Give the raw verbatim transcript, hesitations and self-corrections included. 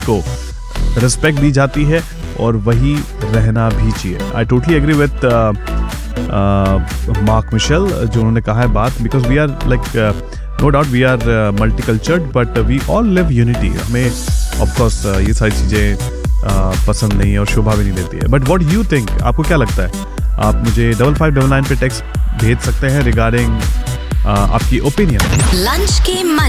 को रिस्पेक्ट दी जाती है और वही रहना भी चाहिए। I totally agree with mark Michel जो उन्होंने कहा है बात, because we are like no doubt we are मल्टीकल्चर्ड but we all live unity. हमें ऑफकोर्स uh, ये सारी चीज़ें uh, पसंद नहीं है और शोभा भी नहीं देती है। बट व्हाट यू थिंक, आपको क्या लगता है? आप मुझे डबल फाइव डबल नाइन पे टेक्स्ट भेज सकते हैं रिगार्डिंग uh, आपकी ओपिनियन। लंच के